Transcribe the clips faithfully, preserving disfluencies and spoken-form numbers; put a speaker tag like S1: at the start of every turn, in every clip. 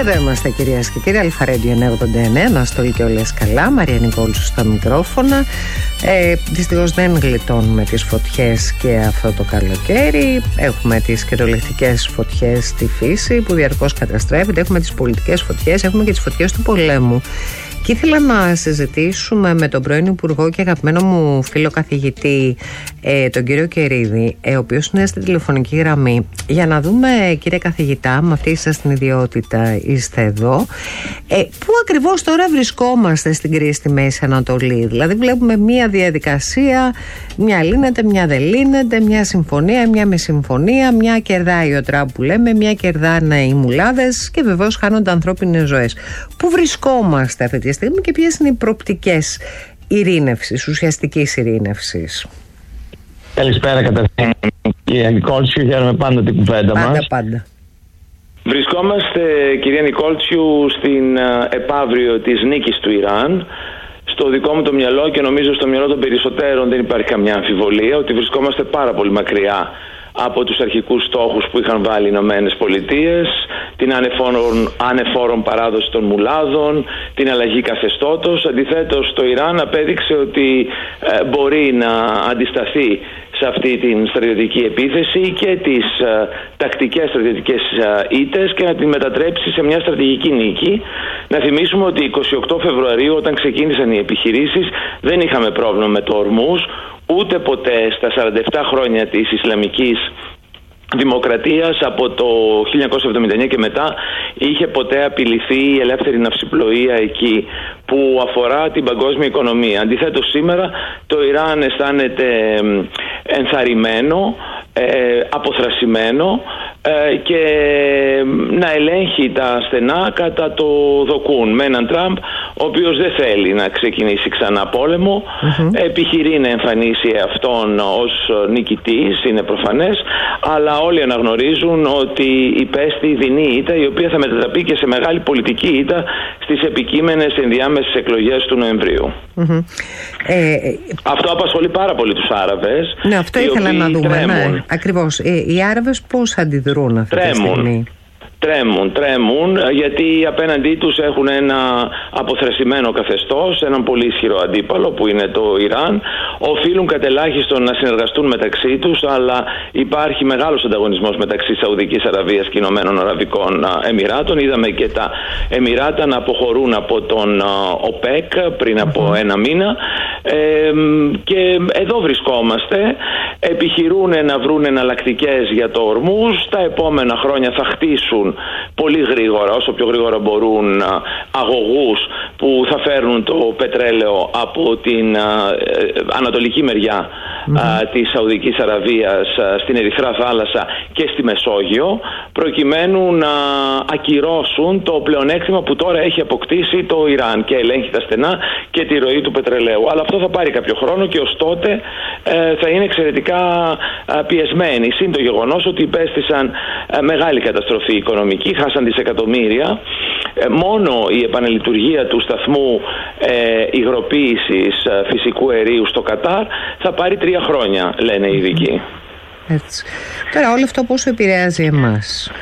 S1: Εδώ είμαστε, κυρίες και κύριοι. Αλφα Ρέντιο εννιακόσια ογδόντα εννέα. Αναστολή και όλες καλά. Μαρία Νικόλτσου στα μικρόφωνα. Ε, δυστυχώς δεν γλιτώνουμε τις φωτιές και αυτό το καλοκαίρι. Έχουμε τις κυριολεκτικές φωτιές στη φύση που διαρκώς καταστρέφεται. Έχουμε τις πολιτικές φωτιές. Έχουμε και τις φωτιές του πολέμου. Και ήθελα να συζητήσουμε με τον πρώην Υπουργό και αγαπημένο μου φίλο καθηγητή, ε, τον κύριο Κερίδη, ε, ο οποίος είναι στη τηλεφωνική γραμμή, για να δούμε, κύριε καθηγητά, με αυτή σας την ιδιότητα είστε εδώ, ε, πού ακριβώς τώρα βρισκόμαστε στην κρίση στη Μέση Ανατολή. Δηλαδή βλέπουμε μια διαδικασία, μια λύνεται, μια δεν λύνεται, μια συμφωνία, μια με συμφωνία, μια κερδάει ο Τραμπ που λέμε, μια κερδάνε οι μουλάδες και βεβαίως χάνονται ανθρώπινες ζωές. Πού βρισκόμαστε αυτή τη στιγμή και ποιες είναι οι προοπτικές ειρήνευσης, ουσιαστικής ειρήνευσης?
S2: Καλησπέρα καταρχήν, κυρία Νικόλτσιου, χαίρομαι πάντα την κουβέντα μας.
S1: Πάντα, πάντα.
S3: Βρισκόμαστε, κυρία Νικόλτσιου, στην επαύριο της νίκης του Ιράν. Στο δικό μου το μυαλό και νομίζω στο μυαλό των περισσότερων δεν υπάρχει καμιά αμφιβολία ότι βρισκόμαστε πάρα πολύ μακριά από τους αρχικούς στόχους που είχαν βάλει οι Ηνωμένες Πολιτείες, την ανεφόρον, ανεφόρον παράδοση των μουλάδων, την αλλαγή καθεστώτος. Αντιθέτως, το Ιράν απέδειξε ότι ε, μπορεί να αντισταθεί σε αυτή την στρατιωτική επίθεση και τις ε, τακτικές στρατιωτικές ε, ήττες και να την μετατρέψει σε μια στρατηγική νίκη. Να θυμίσουμε ότι εικοστή ογδόη Φεβρουαρίου, όταν ξεκίνησαν οι επιχειρήσεις, δεν είχαμε πρόβλημα με το Ορμούζ, ούτε ποτέ στα σαράντα επτά χρόνια της Ισλαμικής Δημοκρατίας από το χίλια εννιακόσια εβδομήντα εννέα και μετά είχε ποτέ απειληθεί η ελεύθερη ναυσιπλοεία εκεί που αφορά την παγκόσμια οικονομία. Αντιθέτως, σήμερα το Ιράν αισθάνεται ενθαρρυμένο, ε, αποθρασιμένο ε, και να ελέγχει τα στενά κατά το δοκούν με έναν Τραμπ ο οποίος δεν θέλει να ξεκινήσει ξανά πόλεμο, mm-hmm. επιχειρεί να εμφανίσει αυτόν ως νικητής, είναι προφανές, αλλά όλοι αναγνωρίζουν ότι υπέστη δεινή ήττα, η οποία θα μετατραπεί και σε μεγάλη πολιτική ήττα στις επικείμενες ενδιάμεσες εκλογές του Νοεμβρίου. Mm-hmm. Ε, αυτό απασχολεί πάρα πολύ τους Άραβες.
S1: Ναι, αυτό ήθελα να δούμε. Ναι, ακριβώς. Ε, οι Άραβες πώς αντιδρούν αυτή
S3: τρέμουν.
S1: τη στιγμή?
S3: Τρέμουν, τρέμουν, γιατί απέναντί τους έχουν ένα αποθρασιμένο καθεστώς, έναν πολύ ισχυρό αντίπαλο που είναι το Ιράν. Οφείλουν κατελάχιστον να συνεργαστούν μεταξύ τους, αλλά υπάρχει μεγάλος ανταγωνισμός μεταξύ Σαουδικής Αραβίας και Ηνωμένων Αραβικών Εμιράτων. Είδαμε και τα Εμιράτα να αποχωρούν από τον ΟΠΕΚ πριν από ένα μήνα. Ε, και εδώ βρισκόμαστε. Επιχειρούν να βρουν εναλλακτικές για το Ορμούζ. Τα επόμενα χρόνια θα χτίσουν πολύ γρήγορα, όσο πιο γρήγορα μπορούν, αγωγούς που θα φέρνουν το πετρέλαιο από την ανατολική μεριά mm-hmm. της Σαουδικής Αραβίας στην Ερυθρά Θάλασσα και στη Μεσόγειο, προκειμένου να ακυρώσουν το πλεονέκτημα που τώρα έχει αποκτήσει το Ιράν και ελέγχει τα στενά και τη ροή του πετρελαίου. Αλλά αυτό θα πάρει κάποιο χρόνο και ως τότε ε, θα είναι εξαιρετικά πιεσμένοι. Συν το γεγονός ότι υπέστησαν ε, μεγάλη καταστροφή οικονομική, χάσαν δισεκατομμύρια. Ε, μόνο η επανελειτουργία του σταθμού ε, υγροποίησης ε, φυσικού αερίου στο Κατάρ θα πάρει τρία χρόνια, λένε οι ειδικοί.
S1: Έτσι. Τώρα όλο αυτό πώς επηρεάζει εμάς?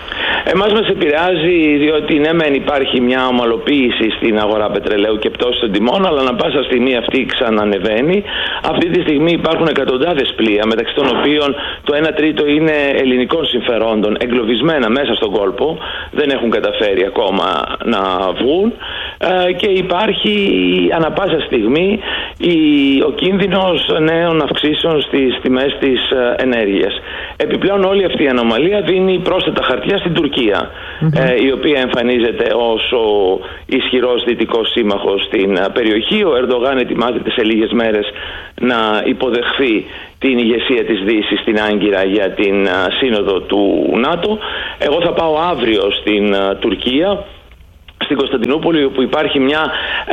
S3: Εμάς μας επηρεάζει διότι ναι μεν υπάρχει μια ομαλοποίηση στην αγορά πετρελαίου και πτώση των τιμών, αλλά ανά πάσα στιγμή αυτή ξανανεβαίνει. Αυτή τη στιγμή υπάρχουν εκατοντάδες πλοία, μεταξύ των οποίων το ένα τρίτο είναι ελληνικών συμφερόντων, εγκλωβισμένα μέσα στον κόλπο, δεν έχουν καταφέρει ακόμα να βγουν, και υπάρχει ανά πάσα στιγμή ο κίνδυνος νέων αυξήσεων στις τιμές της ενέργειας. Επιπλέον όλη αυτή η ανομαλία δίνει πρόσθετα χαρτιά στην Τουρκία, mm-hmm. ε, η οποία εμφανίζεται ως ο ισχυρός δυτικός σύμμαχος στην περιοχή. Ο Ερντογάν ετοιμάζεται σε λίγες μέρες να υποδεχθεί την ηγεσία της Δύσης στην Άγκυρα για την σύνοδο του ΝΑΤΟ. Εγώ θα πάω αύριο στην Τουρκία, στην Κωνσταντινούπολη, όπου υπάρχει μια ε,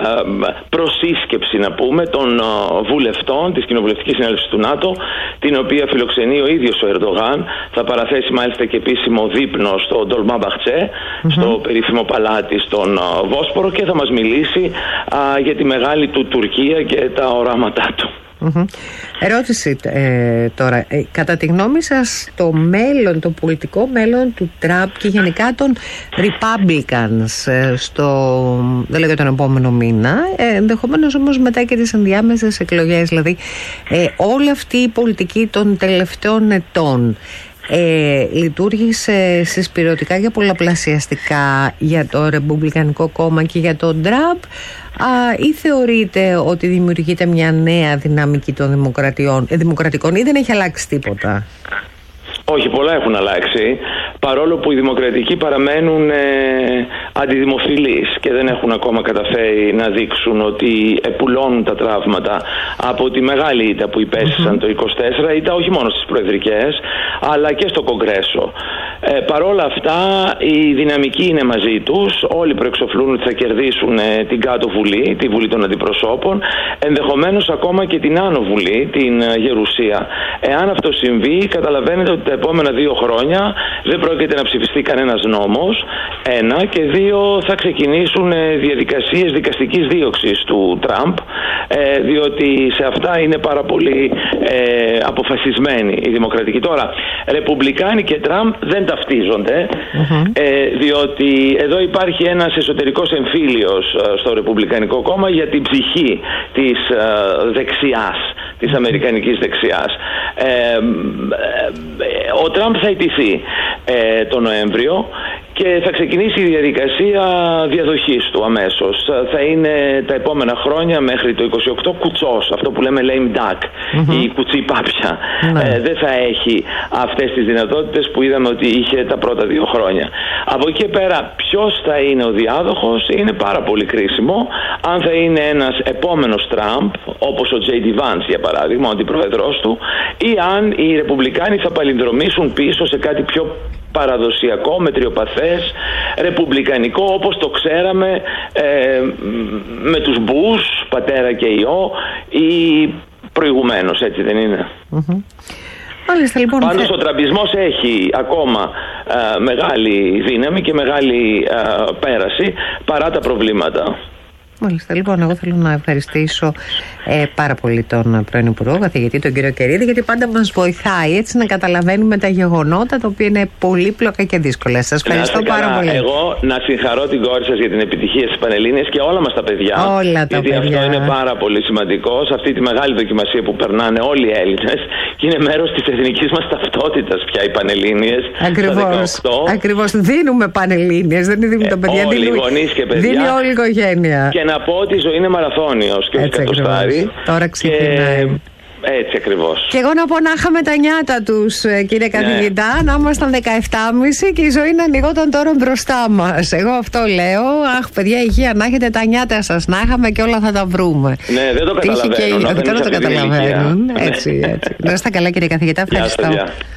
S3: προσύσκεψη, να πούμε, των ε, βουλευτών της Κοινοβουλευτικής Συνέλευσης του ΝΑΤΟ, την οποία φιλοξενεί ο ίδιος ο Ερντογάν. Θα παραθέσει μάλιστα και επίσημο δείπνο στο Ντολμά Μπαχτσέ, mm-hmm. στο περίφημο παλάτι στον ε, Βόσπορο, και θα μας μιλήσει ε, για τη μεγάλη του Τουρκία και τα οράματά του.
S1: Mm-hmm. Ερώτηση ε, τώρα. Ε, κατά τη γνώμη σας, το μέλλον, το πολιτικό μέλλον του Τραμπ και γενικά των Republicans ε, στο, δεν λέγω τον επόμενο μήνα, ε, ενδεχομένως όμως μετά και τις ενδιάμεσες εκλογές, δηλαδή ε, όλη αυτή η πολιτική των τελευταίων ετών Ε, λειτουργήσε συσπηρωτικά και πολλαπλασιαστικά για το Ρεπουμπλικανικό κόμμα και για τον Τραμπ, ή θεωρείτε ότι δημιουργείται μια νέα δυναμική των δημοκρατιών, ε, δημοκρατικών ή δεν έχει αλλάξει τίποτα?
S3: Όχι, πολλά έχουν αλλάξει, παρόλο που οι δημοκρατικοί παραμένουν ε, αντιδημοφιλείς και δεν έχουν ακόμα καταφέρει να δείξουν ότι επουλώνουν τα τραύματα από τη μεγάλη ήττα που υπέστησαν mm-hmm. το είκοσι τέσσερα, ήττα όχι μόνο στις προεδρικές, αλλά και στο Κογκρέσο. Ε, παρόλα αυτά, η δυναμική είναι μαζί τους, όλοι προεξοφλούν ότι θα κερδίσουν ε, την κάτω βουλή, τη Βουλή των Αντιπροσώπων, ενδεχομένως ακόμα και την άνω βουλή, την ε, Γερουσία. Εάν αυτό συμβεί, καταλαβαίνετε ότι τα επόμενα δύο χρόνια δεν πρόκειται να ψηφιστεί κανένας νόμος, ένα, και δύο, θα ξεκινήσουν διαδικασίες δικαστικής δίωξης του Τραμπ, ε, διότι σε αυτά είναι πάρα πολύ ε, αποφασισμένοι οι δημοκρατικοί. Τώρα, Ρεπουμπλικάνοι και Τραμπ δεν ταυτίζονται, mm-hmm. ε, διότι εδώ υπάρχει ένας εσωτερικός εμφύλιος στο Ρεπουμπλικανικό κόμμα για την ψυχή της ε, δεξιάς, της αμερικανικής δεξιάς. Ε, ε, ο Τραμπ θα ιτηθεί ε, το Νοέμβριο και θα ξεκινήσει η διαδικασία διαδοχής του αμέσως. Θα είναι τα επόμενα χρόνια μέχρι το είκοσι οκτώ κουτσός, αυτό που λέμε lame duck, mm-hmm. η κουτσή πάπια. Mm-hmm. Ε, δεν θα έχει αυτές τις δυνατότητες που είδαμε ότι είχε τα πρώτα δύο χρόνια. Από εκεί πέρα ποιος θα είναι ο διάδοχος είναι πάρα πολύ κρίσιμο. Αν θα είναι ένας επόμενος Τραμπ, όπως ο Τζέι Ντι Vance για παράδειγμα, ο αντιπρόεδρος του, ή αν οι Ρεπουμπλικάνοι θα παλινδρομήσουν πίσω σε κάτι πιο παραδοσιακό, μετριοπαθές, ρεπουμπλικανικό, όπως το ξέραμε ε, με τους Μπούς, πατέρα και ιό, ή προηγουμένως, έτσι δεν είναι?
S1: Mm-hmm. Μάλιστα, λοιπόν,
S3: πάντως ο τραμπισμός έχει ακόμα ε, μεγάλη δύναμη και μεγάλη ε, πέραση παρά τα προβλήματα.
S1: Μάλιστα, λοιπόν, εγώ θέλω να ευχαριστήσω ε, πάρα πολύ τον πρώην Υπουργό, καθηγητή, τον κύριο Κερίδη, γιατί πάντα μας βοηθάει έτσι να καταλαβαίνουμε τα γεγονότα, τα οποία είναι πολύπλοκα και δύσκολα. Σας ευχαριστώ πάρα καλά. πολύ.
S3: Εγώ να συγχαρώ την κόρη σας για την επιτυχία στις Πανελλήνιες και όλα μας τα παιδιά.
S1: Όλα τα
S3: γιατί
S1: παιδιά.
S3: Αυτό είναι πάρα πολύ σημαντικό σε αυτή τη μεγάλη δοκιμασία που περνάνε όλοι οι Έλληνες και είναι μέρος της εθνικής μας ταυτότητας πια οι Πανελλήνιες.
S1: Ακριβώς. Ακριβώς. Δίνουμε Πανελλήνιες, δεν δίνουμε τα παιδιά.
S3: Όλοι οι γονείς και παιδιά.
S1: Δίνει όλη η οικογένεια.
S3: Και να πω ότι η ζωή είναι μαραθώνιος και όχι κατοστάρι.
S1: Τώρα ξεκινάει.
S3: Έτσι ακριβώς.
S1: Και εγώ να πω να είχαμε τα νιάτα τους, κύριε καθηγητά, ναι. να ήμασταν δεκαεπτά και μισή και η ζωή να ανοιγόταν τώρα μπροστά μας. Εγώ αυτό λέω. Αχ, παιδιά, υγεία να έχετε, τα νιάτα σας να είχαμε και όλα θα τα βρούμε.
S3: Ναι, δεν το καταλαβαίνουν.
S1: Και... δεν το καταλαβαίνουν. Έτσι, έτσι. Να είστε καλά, κύριε καθηγητά. Ευχαριστώ.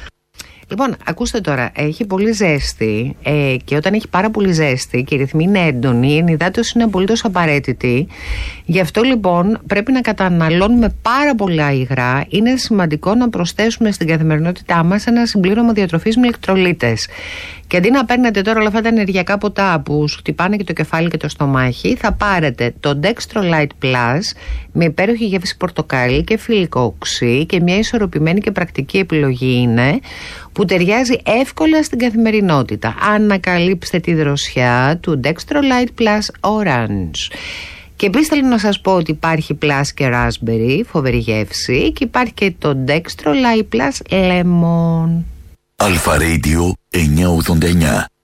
S1: Λοιπόν, ακούστε τώρα, έχει πολύ ζέστη ε, και όταν έχει πάρα πολύ ζέστη και οι ρυθμοί είναι έντονοι, η ενυδάτωση είναι απολύτως απαραίτητη. Γι' αυτό λοιπόν πρέπει να καταναλώνουμε πάρα πολλά υγρά. Είναι σημαντικό να προσθέσουμε στην καθημερινότητά μας ένα συμπλήρωμα διατροφής με ηλεκτρολίτες. Και αντί να παίρνετε τώρα όλα αυτά τα ενεργειακά ποτά που σου χτυπάνε και το κεφάλι και το στομάχι, θα πάρετε το Dextrolight Plus με υπέροχη γεύση πορτοκάλι και φιλικό οξύ και μια ισορροπημένη και πρακτική επιλογή είναι, που ταιριάζει εύκολα στην καθημερινότητα. Ανακαλύψτε τη δροσιά του Dextrolight Plus Orange. Και επίσης θέλω να σας πω ότι υπάρχει Plus και Raspberry, φοβερή γεύση, και υπάρχει και το Dextrolight Plus Lemon.
S4: Αλφα Radio εννιακόσια ογδόντα εννιά.